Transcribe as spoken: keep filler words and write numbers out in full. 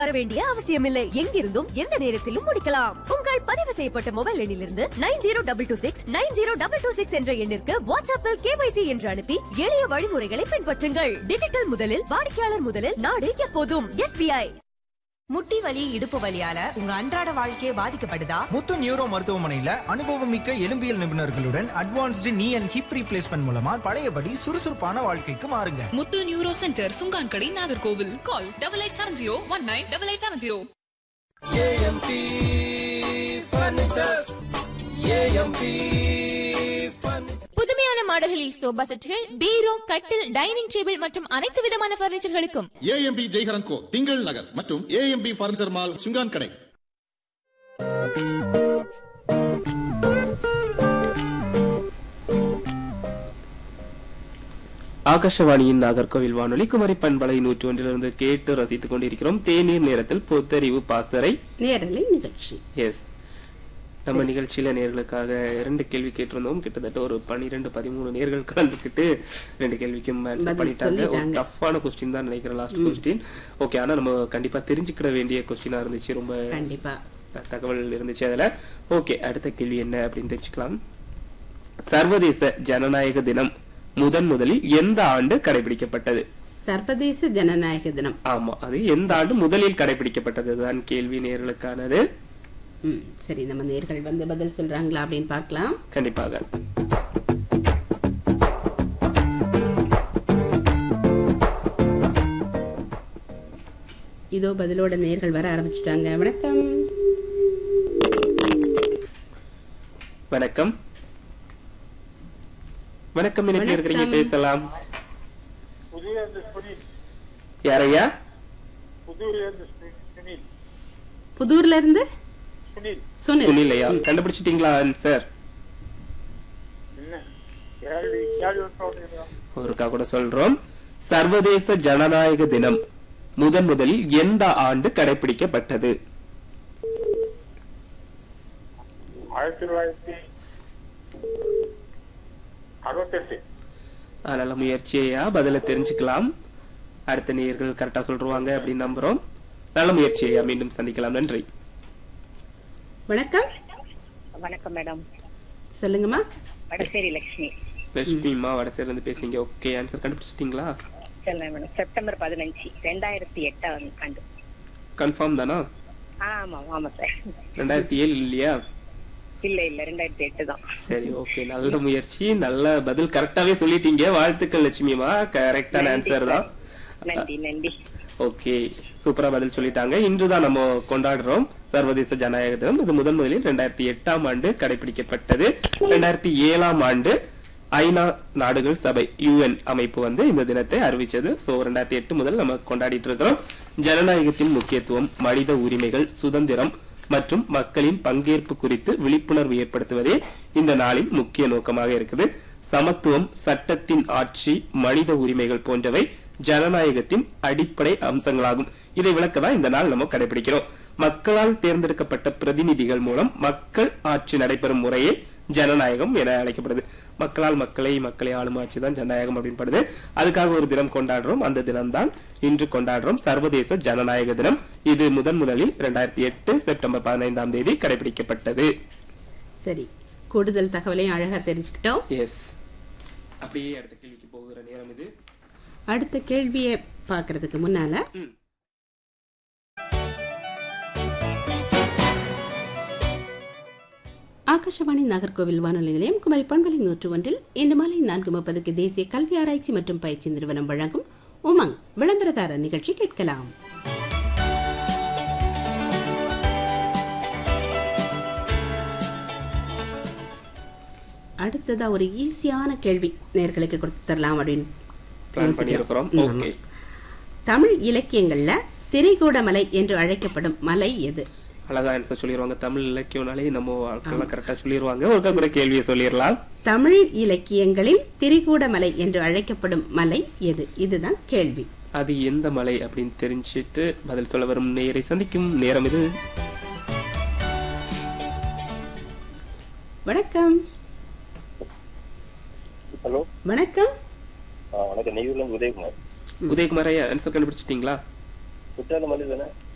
வர வேண்டிய அவசியமில்லை. எங்கிருந்தும் எந்த நேரத்திலும் முடிக்கலாம். உங்கள் பதிவு செய்யப்பட்ட மொபைல் எண்ணிலிருந்து nine zero double two six nine zero double two six என்ற எண்ணிற்கு வாட்ஸ்அப்பில் கேஒய்சி என்று அனுப்பி எளிய வழிமுறைகளை பின்பற்றுங்கள். டிஜிட்டல் முதலில் வாடிக்கையாளர் முதலில் நாடு எப்போதும் எஸ்பிஐ. முட்டி வலி இடுப்பு வலியால உங்க அன்றாட வாழ்க்கையை பாதிக்கப்படுதா? முத்து நியூரோ மருத்துவமனையில அனுபவமிக்க எலும்பியல் நிபுணர்களுடன் அட்வான்ஸ்டு நீ அண்ட் ஹிப் ரீப்ளேஸ்மெண்ட் மூலமா பழையபடி சுறுசுறுப்பான வாழ்க்கைக்கு மாறுங்க. முத்து neuro centre, Chunkankadai, Nagercoil. Call double eight seven zero one nine double eight seven zero. AMP furnitures, AMP புதுமையான மாடல்களில் சோபா செட்டுகள், பீரோ, கட்டில், டைனிங் டேபிள் மற்றும் அனைத்து விதமான பர்னிச்சர்களுக்கும் ஏஎம்பி ஜெய்ஹரன் கோ, திங்கள் நகர் மற்றும் ஏஎம்பி பர்னிச்சர் மால், சுங்கான் கடை. ஆகாஷவாணியின் நாகர்கோவில் வானொலி குமரி பண்பலை நூற்றி ஒன்றிலிருந்து கேட்டு ரசித்துக் கொண்டிருக்கிறோம். தேநீர் நேரத்தில் பொத்தறிவு பாசறை நேரலை நிகழ்ச்சி. எஸ், நம்ம நிகழ்ச்சியில நேர்களுக்காக இரண்டு கேள்வி கேட்டிருந்தோம். கிட்டத்தட்ட ஒரு பன்னிரெண்டு பதிமூணு நேர்கள் கலந்துக்கிட்டு ரெண்டு கேள்விக்கும் ஆன்சர் பண்ணிட்டாங்க. ஒரு டஃப்பான கொஸ்டின் தான் நினைக்கிறேன், லாஸ்ட் கொஸ்டின். ஓகே, ஆனா நம்ம கண்டிப்பா தெரிஞ்சுக்கிட வேண்டிய கொஸ்டினா இருந்துச்சு, ரொம்ப கண்டிப்பா தகவல் இருந்துச்சு அதுல. ஓகே, அடுத்த கேள்வி என்ன அப்படின்னு தெரிஞ்சுக்கலாம். சர்வதேச ஜனநாயக தினம் முதன் முதலில் எந்த ஆண்டு கடைபிடிக்கப்பட்டது? சர்வதேச ஜனநாயக தினம். ஆமா, அது எந்த ஆண்டு முதலில் கடைபிடிக்கப்பட்டது தான் கேள்வி நேர்களுக்கானது. ம், சரி, நம்ம நேர்கள் வந்து பதில் சொல்றாங்களா அப்படின்னு பார்க்கலாம். கண்டிப்பாக. இதோ பதிலோட நேர்கள் வர ஆரம்பிச்சிட்டாங்க. வணக்கம். வணக்கம் வணக்கம் என்ன இருக்கிறீங்க, பேசலாம். யாரையா? புதூர்ல இருந்து சுனில். கண்டுபிடிச்சிட்டீங்களா சார்? ஒருக்கா கூட சொல்றோம். சர்வதேச ஜனநாயக தினம் முதன் முதலில் எந்த ஆண்டு கடைபிடிக்கப்பட்டது? நல்ல முயற்சியா, பதில தெரிஞ்சுக்கலாம். அடுத்த நேயர்கள் கரெக்டா சொல்றாங்க அப்படின்னு நம்புறோம். நல்ல முயற்சியா, மீண்டும் சந்திக்கலாம். நன்றி. வணக்கம். வணக்கம் மேடம். சொல்லுங்கம்மா. வடசேரி லட்சுமி. லட்சுமிமா, வடசேரில இருந்து பேசுறீங்க. ஓகே, ஆன்சர் கண்டுபிடிச்சிட்டீங்களா? சொல்லுங்க மேடம். செப்டம்பர் பதினஞ்சு ரெண்டாயிரத்தி எட்டாவது ஆண்டு. கன்ஃபார்ம் தானா? ஆமா ஆமா சார். ரெண்டாயிரத்தி ஏழு இல்லையா? இல்ல இல்ல, ரெண்டாயிரத்தி எட்டு தான். சரி, ஓகே, நல்ல முயற்சி, நல்ல பதில், கரெக்டாவே சொல்லிட்டீங்க. வாழ்த்துக்கள் லட்சுமிமா, கரெக்டான ஆன்சர் தான். நன்றி நன்றி. ஓகே, சூப்பரா பதில் சொல்லிட்டாங்க. இன்றுதான் நம்ம கொண்டாடுறோம் சர்வதேச ஜனநாயக தினம். இது முதன் முதலில் இரண்டாயிரத்தி எட்டாம் ஆண்டு கடைபிடிக்கப்பட்டது. இரண்டாயிரத்தி ஏழாம் ஆண்டு ஐநா நாடுகள் சபை, யூஎன் அமைப்பு வந்து இந்த தினத்தை அறிவிச்சது. சோ ரெண்டாயிரத்தி எட்டு முதல் நம்ம கொண்டாடிட்டு இருக்கிறோம். ஜனநாயகத்தின் முக்கியத்துவம், மனித உரிமைகள், சுதந்திரம் மற்றும் மக்களின் பங்கேற்பு குறித்து விழிப்புணர்வு ஏற்படுத்துவதே இந்த நாளின் முக்கிய நோக்கமாக இருக்குது. சமத்துவம், சட்டத்தின் ஆட்சி, மனித உரிமைகள் போன்றவை ஜனநாயகத்தின் அடிப்படை அம்சங்களாகும். இதை விளக்கதான் இந்த நாள் நம்ம கடைபிடிக்கிறோம். மக்களால் தேர்ந்தெடுக்கப்பட்ட பிரதிநிதிகள் மூலம் மக்கள் ஆட்சி நடைபெறும் முறையே ஜனநாயகம் என அழைக்கப்படுது. மக்களால் மக்களை மக்களை ஆளும் ஆட்சி தான் ஜனநாயகம் அப்படின்னு படுது. அதுக்காக ஒரு தினம் கொண்டாடுறோம். அந்த தினம் தான் இன்று கொண்டாடுறோம், சர்வதேச ஜனநாயக தினம். இது முதன் முதலில் இரண்டாயிரத்தி எட்டு செப்டம்பர் பதினைந்தாம் தேதி கடைபிடிக்கப்பட்டது. சரி, கூடுதல் தகவலையும் அழகா தெரிஞ்சுக்கிட்டோம். எஸ், அப்படியே அடுத்த கேள்விக்கு போகிற நேரம் இது. அடுத்த கேள்வியை பாக்குறதுக்கு முன்னால ஆகாஷவாணி நாகர்கோவில் வானொலி நிலையம் குமரி பண்பலை நூற்று ஒன்றில் இன்று மாலை நான்கு முப்பதுக்கு தேசிய கல்வி ஆராய்ச்சி மற்றும் பயிற்சி நிறுவனம் வழங்கும் உமங் விளம்பரதார நிகழ்ச்சி கேட்கலாம். அடுத்ததா ஒரு ஈஸியான கேள்வி நேர்களுக்கு கொடுத்துடலாம் அப்படின்னு தமிழ் இலக்கியங்கள்ல திரிகூட மலை என்று அழைக்கப்படும் மலை எது? அழகா ஆன்சர் சொல்லிடுவாங்க. தமிழ் இலக்கியம்னாலே நம்ம ஆட்கள் கரெக்டா சொல்லிடுவாங்க. ஒரு கூட கேள்வியை சொல்லிடலாம். தமிழ் இலக்கியங்களில் திரிகூட மலை என்று அழைக்கப்படும் மலை எது? இதுதான் கேள்வி. அது எந்த மலை அப்படின்னு தெரிஞ்சிட்டு பதில் சொல்ல வரும் நேரை சந்திக்கும் நேரம் இது. வணக்கம். ஹலோ, வணக்கம். வணக்கம். நெய்யூர்ல இருந்து உதயகுமார். உதயகுமார், ஆன்சர் கண்டுபிடிச்சிட்டீங்களா? குற்றால மலை தானே?